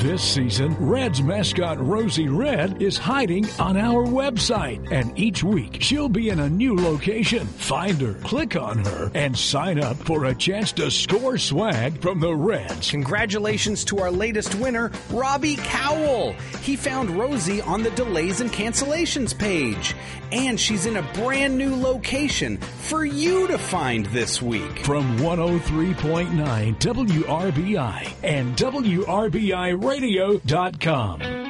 This season, Reds mascot Rosie Red is hiding on our website, and each week she'll be in a new location. Find her, click on her, and sign up for a chance to score swag from the Reds. Congratulations to our latest winner, Robbie Cowell. He found Rosie on the delays and cancellations page. And she's in a brand new location for you to find this week. From 103.9 WRBI and WRBIRadio.com.